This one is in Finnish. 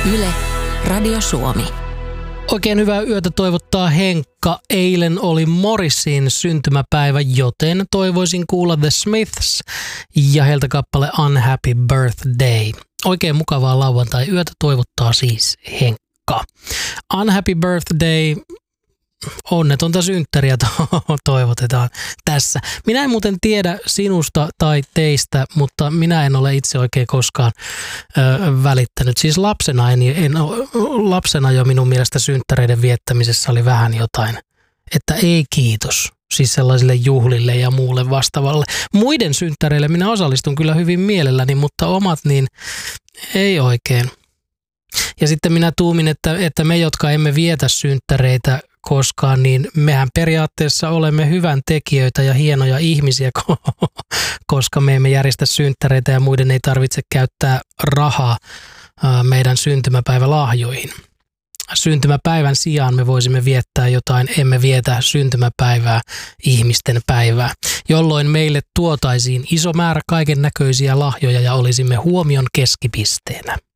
Yle, Radio Suomi. Oikein hyvää yötä toivottaa Henkka. Eilen oli Morrisin syntymäpäivä, joten toivoisin kuulla The Smiths ja heiltä kappale Unhappy Birthday. Oikein mukavaa lauantai-yötä toivottaa siis Henkka. Unhappy Birthday, onnetonta synttäriä toivotetaan tässä. Minä en muuten tiedä sinusta tai teistä, mutta minä en ole itse oikein koskaan välittänyt. Siis lapsena jo minun mielestä synttäreiden viettämisessä oli vähän jotain, että ei kiitos. Siis sellaisille juhlille ja muulle vastaavalle. Muiden synttäreille minä osallistun kyllä hyvin mielelläni, mutta omat niin ei oikein. Ja sitten minä tuumin, että me, jotka emme vietä synttäreitä koskaan, niin mehän periaatteessa olemme hyvän tekijöitä ja hienoja ihmisiä, koska me emme järjestä synttäreitä ja muiden ei tarvitse käyttää rahaa meidän syntymäpäivälahjoihin. Syntymäpäivän sijaan me voisimme viettää jotain, emme vietä syntymäpäivää, ihmisten päivää, jolloin meille tuotaisiin iso määrä kaiken näköisiä lahjoja ja olisimme huomion keskipisteenä.